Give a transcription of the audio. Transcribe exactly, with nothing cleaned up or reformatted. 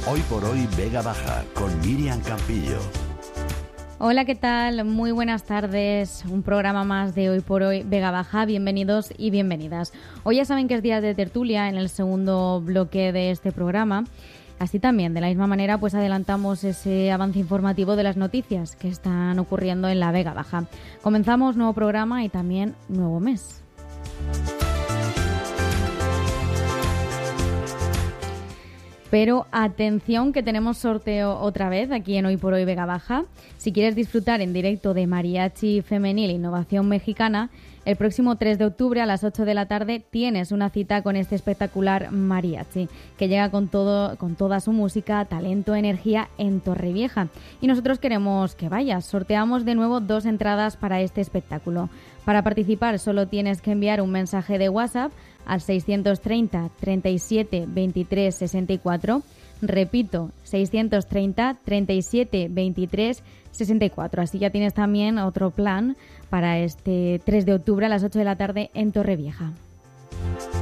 Hoy por hoy Vega Baja con Miriam Campillo. Hola, ¿qué tal? Muy buenas tardes. Un programa más de Hoy por Hoy Vega Baja. Bienvenidos y bienvenidas. Hoy ya saben que es día de tertulia en el segundo bloque de este programa. Así también, de la misma manera, pues adelantamos ese avance informativo de las noticias que están ocurriendo en la Vega Baja. Comenzamos nuevo programa y también nuevo mes. Pero atención, que tenemos sorteo otra vez aquí en Hoy por Hoy Vega Baja. Si quieres disfrutar en directo de Mariachi Femenil Innovación Mexicana, el próximo tres de octubre a las ocho de la tarde tienes una cita con este espectacular mariachi que llega con todo, con toda su música, talento, energía en Torrevieja. Y nosotros queremos que vayas. Sorteamos de nuevo dos entradas para este espectáculo. Para participar solo tienes que enviar un mensaje de WhatsApp al seiscientos treinta, treinta y siete, veintitrés, sesenta y cuatro. Repito, seiscientos treinta, treinta y siete, veintitrés, sesenta y cuatro. Así ya tienes también otro plan para este tres de octubre a las ocho de la tarde en Torrevieja.